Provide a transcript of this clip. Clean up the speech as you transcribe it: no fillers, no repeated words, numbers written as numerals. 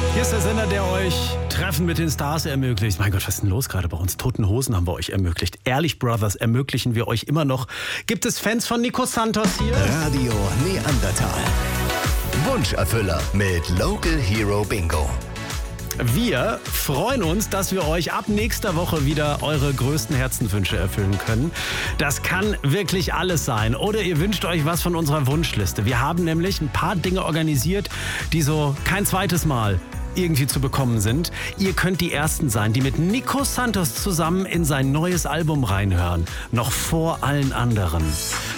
Hier ist der Sender, der euch Treffen mit den Stars ermöglicht. Mein Gott, was ist denn los gerade bei uns? Toten Hosen haben wir euch ermöglicht. Ehrlich Brothers ermöglichen wir euch immer noch. Gibt es Fans von Nico Santos hier? Radio Neandertal. Wunscherfüller mit Local Hero Bingo. Wir freuen uns, dass wir euch ab nächster Woche wieder eure größten Herzenswünsche erfüllen können. Das kann wirklich alles sein. Oder ihr wünscht euch was von unserer Wunschliste. Wir haben nämlich ein paar Dinge organisiert, die so kein zweites Mal irgendwie zu bekommen sind. Ihr könnt die Ersten sein, die mit Nico Santos zusammen in sein neues Album reinhören. Noch vor allen anderen.